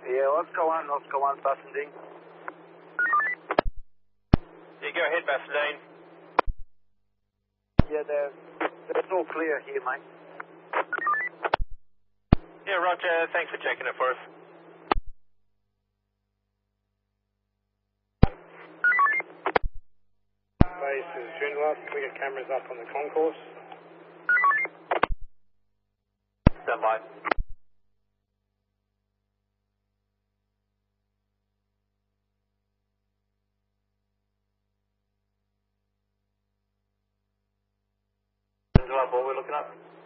Yeah, Oscar 1, Bassendine. Yeah, go ahead, Bassendine. Yeah, that's all clear here, mate. Yeah, roger. Thanks for checking it for us. Base is Joondalup. Can we get cameras up on the concourse? Stand by. Joondalup, what are we looking at?